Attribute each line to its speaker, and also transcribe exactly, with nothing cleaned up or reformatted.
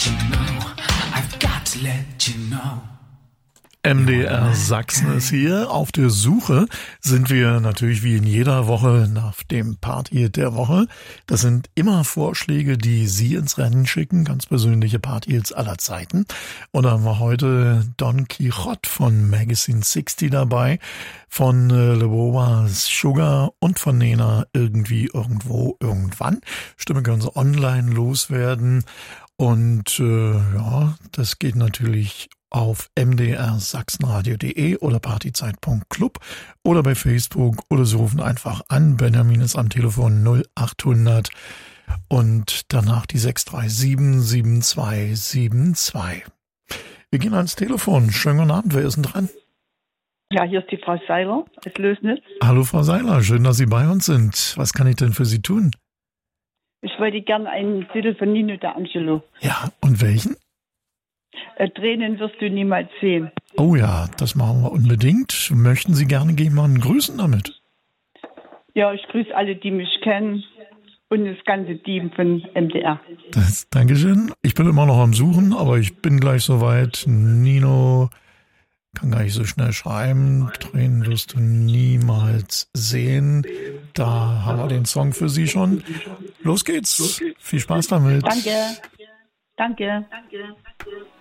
Speaker 1: let you know. I've got to let you know.
Speaker 2: M D R Sachsen ist hier. Auf der Suche sind wir natürlich wie in jeder Woche nach dem Party-Hit der Woche. Das sind immer Vorschläge, die Sie ins Rennen schicken, ganz persönliche Party-Hits aller Zeiten. Und da haben wir heute Don Quixote von Magazine sechzig dabei, von äh, Le Boas Sugar und von Nena Irgendwie, Irgendwo, Irgendwann. Stimme können Sie online loswerden. Und äh, ja, das geht natürlich auf m d r sachsenradio punkt de oder partyzeit punkt club oder bei Facebook oder Sie rufen einfach an. Benjamin ist am Telefon null achthundert und danach die sechs drei sieben sieben zwei sieben zwei. Wir gehen ans Telefon. Schönen guten Abend, wer ist denn dran?
Speaker 3: Ja, hier ist die Frau Seiler, es Lösnitz.
Speaker 2: Hallo Frau Seiler, schön, dass Sie bei uns sind. Was kann ich denn für Sie tun?
Speaker 3: Ich wollte gerne einen Titel von Nino D'Angelo.
Speaker 2: Ja, und welchen?
Speaker 3: Äh, Tränen wirst du niemals sehen.
Speaker 2: Oh ja, das machen wir unbedingt. Möchten Sie gerne jemanden grüßen damit?
Speaker 3: Ja, ich grüße alle, die mich kennen und das ganze Team von M D R.
Speaker 2: Das, Dankeschön. Ich bin immer noch am Suchen, aber ich bin gleich soweit. Nino, kann gar nicht so schnell schreiben. Tränen wirst du niemals sehen. Da haben wir den Song für Sie schon. Los geht's. Viel Spaß damit.
Speaker 3: Danke. Danke. Danke.